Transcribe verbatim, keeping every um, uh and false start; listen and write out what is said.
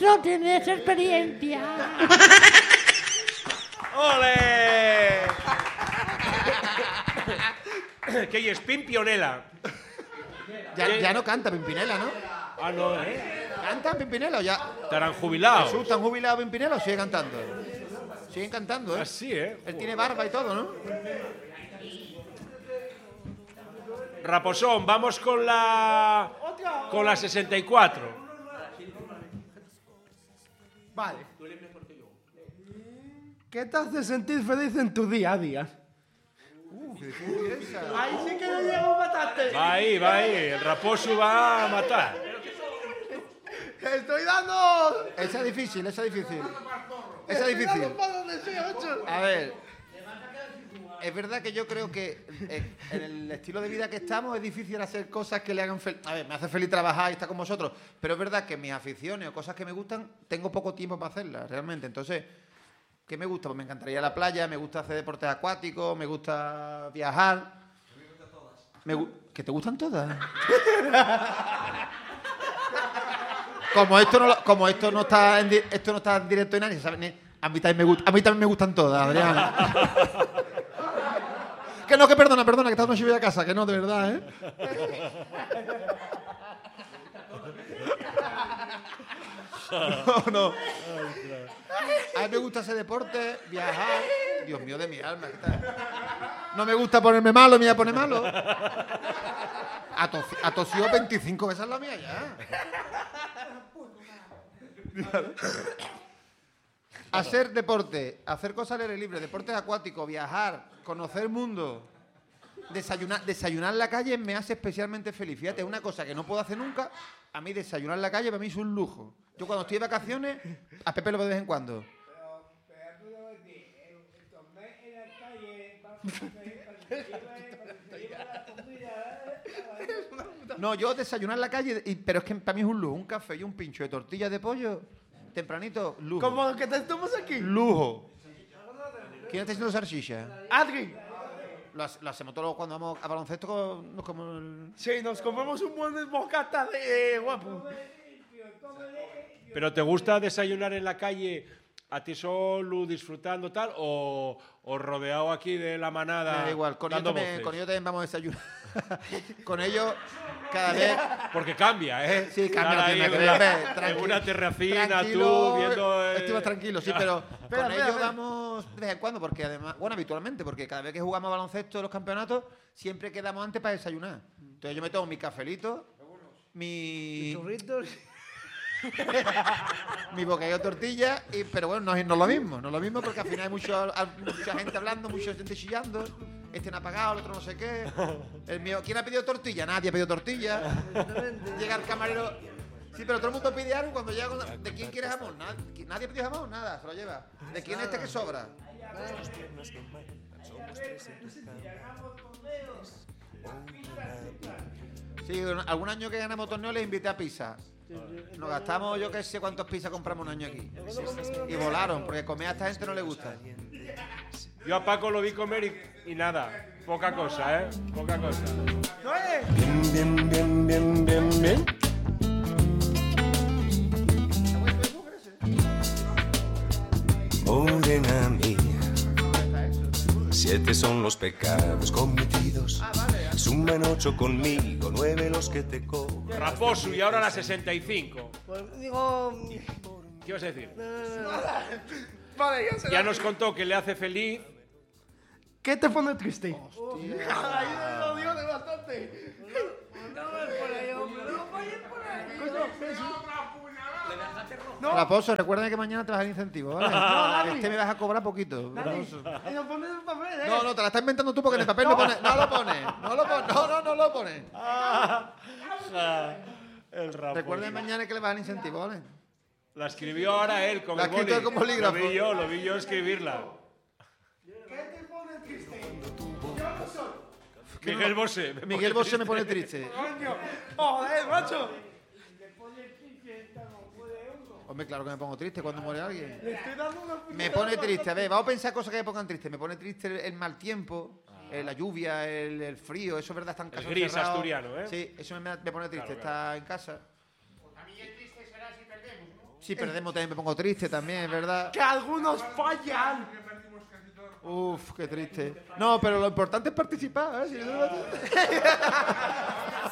eso tienes experiencia. ¡Ole! ¿Qué es? Pimpionela. Ya, ya no canta Pimpinela, ¿no? Ah, no, ¿eh? ¿Cantan Pimpinela o ya? Estarán jubilados. ¿Jesús, están jubilados Pimpinela o sigue cantando? Siguen cantando, ¿eh? Así, ¿eh? Él tiene barba y todo, ¿no? Raposón, vamos con la... con la sesenta y cuatro. Vale. ¿Qué te hace sentir feliz en tu día a día? Uh, qué difícil esa. Ahí sí que no llego a matarte. Va ahí, va ahí. El raposo va a matar. ¡Estoy dando! Esa es difícil, esa es difícil. Esa es difícil. ¿Para dónde soy, ocho? A ver, es verdad que yo creo que eh, en el estilo de vida que estamos es difícil hacer cosas que le hagan feliz. A ver, me hace feliz trabajar y estar con vosotros, pero es verdad que mis aficiones o cosas que me gustan, tengo poco tiempo para hacerlas, realmente. Entonces, ¿qué me gusta? Pues me encantaría la playa, me gusta hacer deportes acuáticos, me gusta viajar. A mí me gustan todas. Me gu- ¿Que te gustan todas? Como esto no, lo- como esto no está en, di- esto no está en directo y nadie sabe, ni- a mí también me gusta, a mí también me gustan todas, Adrián. Que no, que perdona, perdona, que esta noche voy a casa, que no, de verdad, ¿eh? No, no. A mí me gusta hacer deporte, viajar. Dios mío de mi alma, ¿qué tal? No me gusta ponerme malo, me voy a poner malo. Atos- Atosió veinticinco veces la mía ya. Hacer deporte, hacer cosas al aire libre, deportes acuáticos, viajar, conocer el mundo, desayunar, desayunar en la calle me hace especialmente feliz. Fíjate, es una cosa que no puedo hacer nunca. A mí desayunar en la calle para mí es un lujo. Yo cuando estoy de vacaciones, a Pepe lo veo de vez en cuando. No, yo desayunar en la calle, y- pero es que para mí es un lujo. Un café y un pincho de tortillas de pollo, tempranito, lujo. Como lo que te estamos aquí. Lujo. ¿Quién está haciendo salchicha? Adri. Lo, hace- lo hacemos todos cuando vamos a baloncesto, con- nos como el... Sí, nos comemos un buen bocata de guapo. ¿Pero te gusta desayunar en la calle a ti solo, disfrutando tal, o, o rodeado aquí de la manada? Me da igual, con ellos, dando también, voces? con ellos también vamos a desayunar. Con ellos, cada vez... Porque cambia, ¿eh? Sí, cambia, Estar no tiene ahí nada que en ver, una- tranqui- En una terracina, tranquilo, tú, viendo... eh, Estoy más tranquilo, sí, pero Espera, con espera, ellos espera. vamos de vez en cuando, porque además, bueno, habitualmente, porque cada vez que jugamos baloncesto en los campeonatos, siempre quedamos antes para desayunar. Entonces yo me tomo mi cafelito, mi, Churritos. mi bocadillo de tortilla, y, pero bueno, no es, no es lo mismo, no es lo mismo porque al final hay mucho, hay mucha gente hablando, mucha gente chillando, este no ha pagado, el otro no sé qué. El mío, ¿quién ha pedido tortilla? Nadie ha pedido tortilla. Llega el camarero. Sí, pero todo el mundo pide algo cuando llega. con- ¿De quién quiere jamón? Nad- Nadie pide jamón, nada, se lo lleva. ¿De quién es este que sobra? Sí, un- algún año que ganamos torneo les invité a pizza. Nos gastamos, yo qué sé cuántos pizzas compramos un año aquí. Y volaron, porque comer a esta gente no le gusta. Yo a Paco lo vi comer y, y nada, poca cosa, ¿eh? Poca cosa. ¿No es? Bien, bien, bien, bien, bien, bien. Morena mía, siete son los pecados cometidos. Suman ocho conmigo, nueve los que te cobran. Raposo, y ahora la sesenta y cinco. Pues digo. ¿Qué ibas a decir? Vale, ya se Ya la- nos contó que le hace feliz. ¿Qué te pone triste? Ahí lo digo de bastante. No, Raposo, recuerda que mañana te vas al incentivo, ¿vale? Dani. Este me vas a cobrar poquito. Raposo. y nos pones el papel, ¿eh? No, no, te la estás inventando tú porque en el papel no pone. No lo pone. No lo pone. No, no, no lo pone. El Raposo. Recuerda mañana que le vas al incentivo, ¿vale? La escribió ahora él con La el ha escrito boli. él con bolígrafo. Lo vi yo, lo vi yo escribirla. ¿Qué te pone triste? Yo no soy. Miguel Bosé. me Miguel pone Bosé me pone triste. Coño. Joder, macho. Hombre, claro que me pongo triste cuando muere alguien. Le estoy dando una Me pone triste. A ver, vamos a pensar cosas que me pongan triste. Me pone triste el, el mal tiempo, eh, la lluvia, el, el frío. Eso es verdad, está en casa. gris encerrado. asturiano, ¿eh? Sí, eso me, me pone triste. Claro, Está en casa. Si perdemos también me pongo triste también, ¿verdad? Que algunos fallan. Uf, qué triste. No, pero lo importante es participar, ¿eh? Si no-